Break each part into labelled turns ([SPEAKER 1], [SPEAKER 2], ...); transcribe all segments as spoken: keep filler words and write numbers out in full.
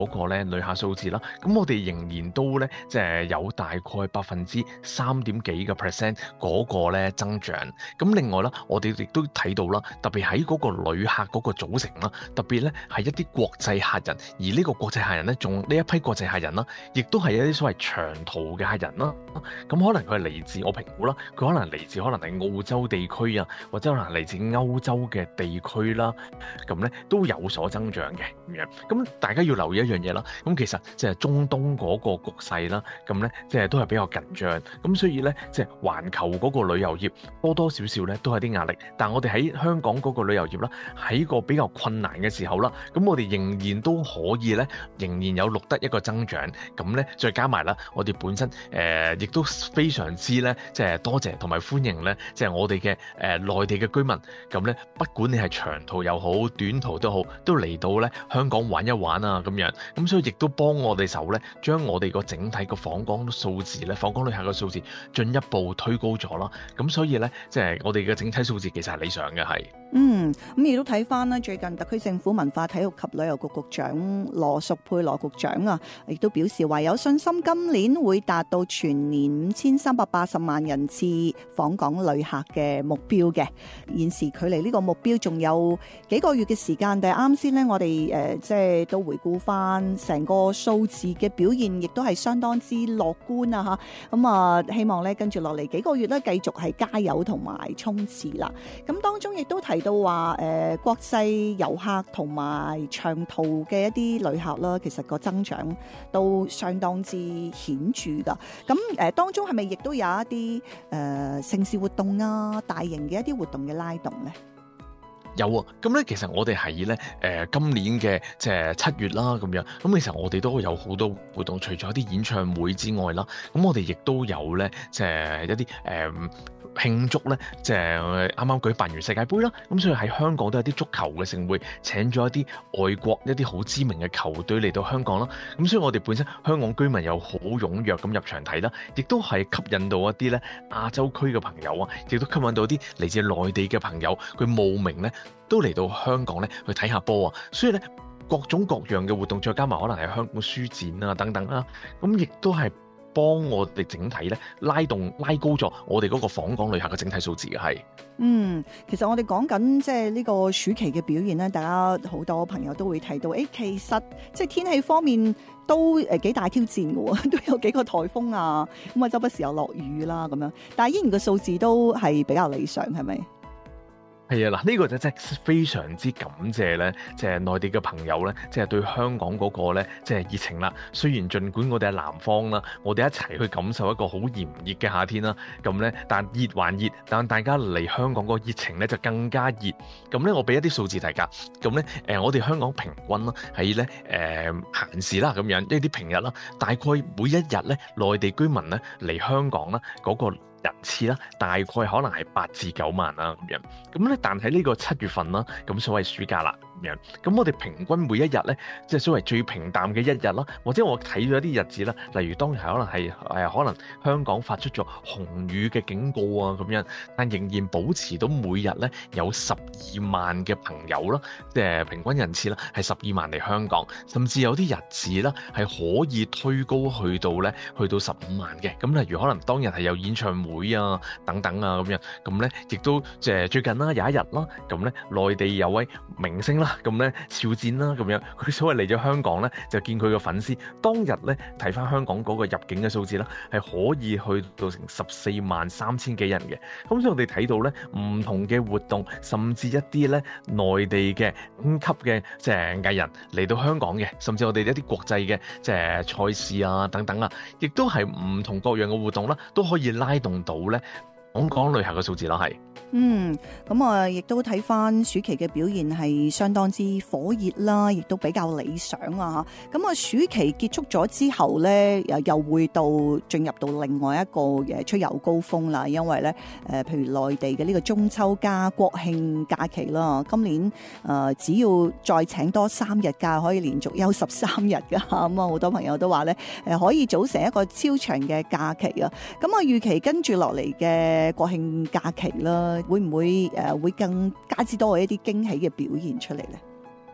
[SPEAKER 1] 嗰個咧旅客數字啦，咁我哋仍然都咧即係有大概百分之三點幾嘅 percent 嗰個咧增長。咁另外啦，我哋亦都睇到啦，特別喺嗰個旅客嗰個組成啦，特別咧係一啲國際客人，而呢個國際客人咧，仲呢一批國際客人啦，亦都係一啲所謂長途嘅客人啦。咁可能佢係嚟自我評估啦，佢可能嚟自可能係澳洲地區啊，或者可能嚟自歐洲嘅地區啦，咁咧都有所增長嘅咁樣。咁大家要留意一樣嘢啦，咁其實即係中東嗰個局勢啦，咁咧即係都係比較緊張，咁所以咧即係環球嗰個旅遊業多多少少咧都係啲壓力。但係我哋喺香港嗰個旅遊業啦，喺個比較困難嘅時候啦，咁我哋仍然都可以咧，仍然有錄得一個增長。咁咧再加埋啦，我哋本身誒亦都非常之咧，即係多謝同埋歡迎咧，即係我哋嘅誒內地嘅居民。咁咧不管你係長途又好，短途都好，都嚟到咧香港玩一玩啊咁樣。咁所以亦都幫我哋手咧，將我哋個整體個訪港數字咧，訪港旅客嘅數字進一步推高咗啦。咁所以咧，即係我哋嘅整體數字其實係理想嘅，係。
[SPEAKER 2] 嗯，咁亦都睇翻啦，最近特區政府文化體育及旅遊局局長羅淑佩羅局長啊，亦都表示話有信心今年會達到全年五千三百八十萬人次訪港旅客嘅目標嘅。現時距離呢個目標仲有幾個月嘅時間，但係啱先呢，我哋誒、呃、即係都回顧翻成個數字嘅表現，亦都係相當之樂觀啊！嚇，咁啊，希望咧跟住落嚟幾個月咧，繼續係加油同埋衝刺啦。咁當中亦都提到話誒、呃、國際遊客同埋長途嘅一啲旅客啦，其實個增長都相當之顯著噶。咁誒、呃、當中係咪亦都有一啲誒、呃、盛事活動啊、大型嘅一啲活動嘅拉動咧？
[SPEAKER 1] 有啊，咁咧其實我哋係咧誒今年嘅即係七月啦咁樣，咁其實我哋都有好多活動，除咗一啲演唱會之外啦，咁我哋亦都有咧即係一啲誒、呃、慶祝咧，即係啱啱舉辦完世界盃啦，咁所以喺香港都有啲足球嘅盛會，請咗一啲外國一啲好知名嘅球隊嚟到香港啦，咁所以我哋本身香港居民又好踴躍咁入場睇啦，亦都係吸引到一啲咧亞洲區嘅朋友啊，亦都吸引到啲嚟自內地嘅朋友，佢慕名咧，都嚟到香港咧去睇下波啊，所以咧各種各樣嘅活動，再加埋可能係香港書展啊等等啦，咁亦都係幫我哋整體咧拉動拉高咗我哋嗰個訪港旅客嘅整體數字嘅係。
[SPEAKER 2] 嗯，其實我哋講緊即係呢個暑期嘅表現咧，大家好多朋友都會睇到，誒其實即係天氣方面都誒幾大挑戰嘅喎，都有幾個颱風啊，咁啊周不時又落雨啦咁樣，但係依然個數字都係比較理想，係咪？
[SPEAKER 1] 係啊，嗱、這、呢個就真係非常之感謝咧，即係內地嘅朋友咧，即係對香港嗰個咧，即係熱情啦。雖然儘管我哋喺南方啦，我哋一齊去感受一個好炎熱嘅夏天啦，咁咧，但熱還熱，但大家嚟香港個熱情咧就更加熱。咁咧，我俾一啲數字大家，咁咧，誒我哋香港平均啦，喺咧誒閒時啦咁樣，呢啲平日啦，大概每一日咧，內地居民咧嚟香港啦嗰個人次啦，大概可能係八至九萬啦咁樣。咁咧，但喺呢個七月份啦，咁所謂暑假啦咁樣。咁我哋平均每一日咧，即係所謂最平淡嘅一日啦，或者我睇咗一啲日子啦，例如當日係可能係誒可能香港發出咗紅雨嘅警告啊咁樣，但仍然保持到每日咧有十二萬嘅朋友啦，即係平均人次啦係十二萬嚟香港，甚至有啲日子啦係可以推高去到咧去到十五萬嘅。咁例如可能當日係有演唱會啊等等啊咁樣，咁咧亦都即係最近啦有一日啦，咁咧內地有位明星啦，咁咧肖戰啦咁樣，佢所謂嚟咗香港咧就見佢嘅粉絲，當日咧睇翻香港嗰個入境嘅數字啦，係可以去到成十四萬三千幾人嘅。咁所以我哋睇到咧唔同嘅活動，甚至一啲咧內地嘅五級嘅即係藝人嚟到香港嘅，甚至我哋一啲國際嘅即係賽事啊等等啊，亦都係唔同各樣嘅活動啦，都可以拉動到咧訪港旅客嘅數字啦，係。
[SPEAKER 2] 嗯，咁啊，亦都睇翻暑期嘅表現係相當之火熱啦，亦都比較理想啊。咁啊，暑期結束咗之後咧，又又會到進入到另外一個嘅出遊高峰啦。因為咧，誒、呃，譬如內地嘅呢個中秋加國慶假期啦，今年誒、呃、只要再請多三日假，可以連續休十三日噶。咁啊，好多朋友都話咧，誒可以組成一個超長嘅假期啊。咁啊，預期跟住落嚟嘅國慶假期啦。會唔會誒、呃、會更加之多嘅一啲驚喜嘅表現出嚟咧？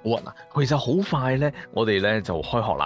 [SPEAKER 1] 好啊，嗱，其實好快咧，我哋咧就開學啦。